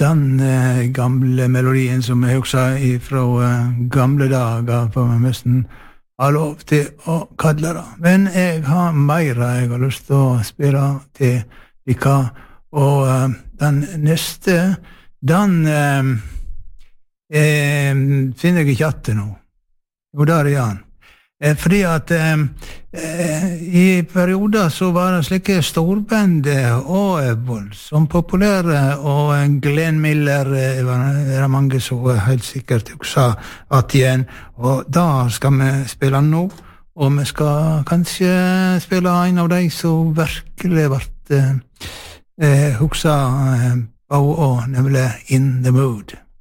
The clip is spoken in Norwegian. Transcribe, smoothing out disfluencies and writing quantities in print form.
den gamle melodien som jeg husker fra gamle dager, for meg nesten har lov til å kalle det. Men jeg har mer jeg har lyst til å spille til dere, og den neste, den finner jeg ikke etter nå. Jo, der han. Fordi at i perioder så var det slike storband og voldsomt populære, og Glenn Miller var det mange som helt sikkert også at igjen, og da skal vi spille nå, og vi skal kanskje spille en av de som virkelig ble hukset på, og nemlig In the Mood.